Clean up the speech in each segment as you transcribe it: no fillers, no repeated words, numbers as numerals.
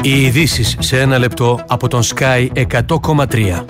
Οι ειδήσεις σε ένα λεπτό από τον Sky 100,3.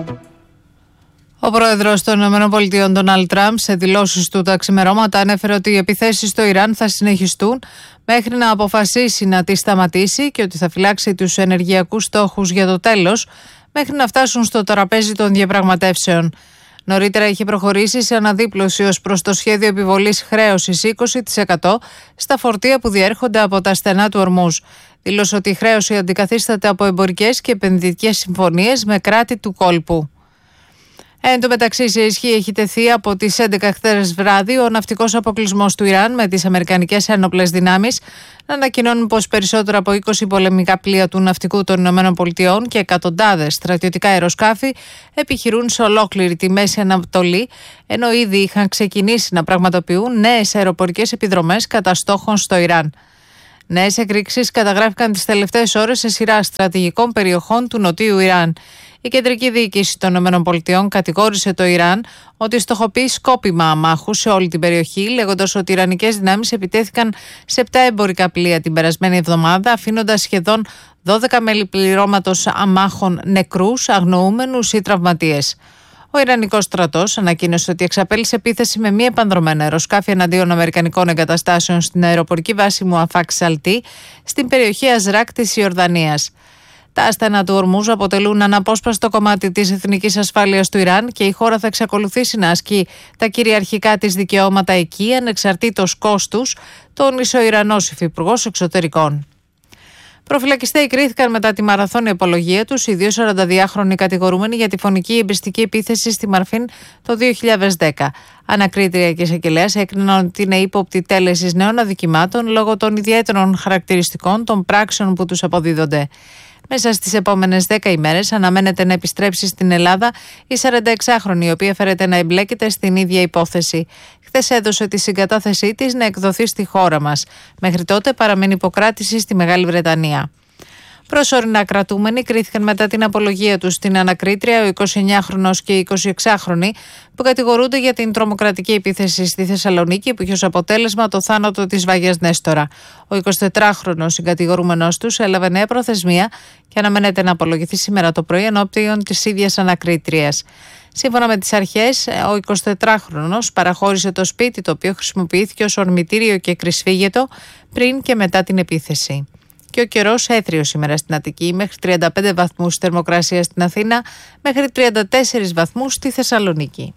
Ο πρόεδρος των ΗΠΑ, Ντόναλντ Τραμπ, σε δηλώσεις του τα ξημερώματα ανέφερε ότι οι επιθέσεις στο Ιράν θα συνεχιστούν μέχρι να αποφασίσει να τις σταματήσει και ότι θα φυλάξει τους ενεργειακούς στόχους για το τέλος μέχρι να φτάσουν στο τραπέζι των διαπραγματεύσεων. Νωρίτερα είχε προχωρήσει σε αναδίπλωση ως προς το σχέδιο επιβολής χρέωσης 20% στα φορτία που διέρχονται από τα στενά του Ορμούζ. Δήλωσε ότι η χρέωση αντικαθίσταται από εμπορικές και επενδυτικές συμφωνίες με κράτη του κόλπου. Εν τω μεταξύ, σε ισχύ έχει τεθεί από τις 11 χθες βράδυ ο ναυτικός αποκλεισμός του Ιράν με τις αμερικανικές ένοπλες δυνάμεις να ανακοινώνουν πως περισσότερα από 20 πολεμικά πλοία του ναυτικού των ΗΠΑ και εκατοντάδες στρατιωτικά αεροσκάφη επιχειρούν σε ολόκληρη τη Μέση Ανατολή, ενώ ήδη είχαν ξεκινήσει να πραγματοποιούν νέες αεροπορικές επιδρομές κατά στόχων στο Ιράν. Νέες εκρήξεις καταγράφηκαν τις τελευταίες ώρες σε σειρά στρατηγικών περιοχών του νοτίου Ιράν. Η κεντρική διοίκηση των ΗΠΑ κατηγόρησε το Ιράν ότι στοχοποιεί σκόπιμα αμάχους σε όλη την περιοχή, λέγοντας ότι οι ιρανικές δυνάμεις επιτέθηκαν σε 7 εμπορικά πλοία την περασμένη εβδομάδα, αφήνοντας σχεδόν 12 μέλη πληρώματος αμάχων νεκρούς, αγνοούμενους ή τραυματίες. Ο Ιρανικός στρατός ανακοίνωσε ότι εξαπέλυσε επίθεση με μη επανδρομένα αεροσκάφη εναντίον αμερικανικών εγκαταστάσεων στην αεροπορική βάση Μουαφάκ Σαλτί στην περιοχή Αζράκ της Ιορδανίας. Τα στενά του Ορμούζ αποτελούν αναπόσπαστο κομμάτι της εθνικής ασφάλειας του Ιράν και η χώρα θα εξακολουθήσει να ασκεί τα κυριαρχικά της δικαιώματα εκεί, ανεξαρτήτως κόστους, τόνισε ο Ιρανός Υφυπουργός Εξωτερικών. Προφυλακιστέοι κρίθηκαν μετά τη μαραθώνια απολογία τους οι δύο 42χρονοι κατηγορούμενοι για τη φωνική εμπριστική επίθεση στη Μαρφίν το 2010. Ανακρίτρια και εισαγγελέας έκριναν ότι είναι ύποπτοι τέλεσης νέων αδικημάτων λόγω των ιδιαίτερων χαρακτηριστικών των πράξεων που τους αποδίδονται. Μέσα στις επόμενες 10 ημέρες αναμένεται να επιστρέψει στην Ελλάδα η 46χρονη, η οποία φέρεται να εμπλέκεται στην ίδια υπόθεση. Χθες έδωσε τη συγκατάθεσή της να εκδοθεί στη χώρα μας. Μέχρι τότε παραμένει υποκράτηση στη Μεγάλη Βρετανία. Προσωρινά κρατούμενοι κρίθηκαν μετά την απολογία τους στην ανακρίτρια, ο 29χρονος και η 26χρονη, που κατηγορούνται για την τρομοκρατική επίθεση στη Θεσσαλονίκη που είχε ως αποτέλεσμα το θάνατο της Βάγιας Νέστορα. Ο 24χρονος συγκατηγορούμενος τους έλαβε νέα προθεσμία και αναμένεται να απολογηθεί σήμερα το πρωί ενώπιον της ίδιας ανακρίτριας. Σύμφωνα με τις αρχές, ο 24χρονος παραχώρησε το σπίτι, το οποίο χρησιμοποιήθηκε ως ορμητήριο και κρυσφύγετο πριν και μετά την επίθεση. Και ο καιρός έθριος σήμερα στην Αττική, μέχρι 35 βαθμούς θερμοκρασία στην Αθήνα, μέχρι 34 βαθμούς στη Θεσσαλονίκη.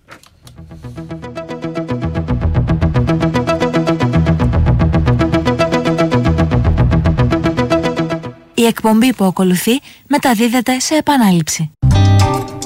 Η εκπομπή που ακολουθεί μεταδίδεται σε επανάληψη.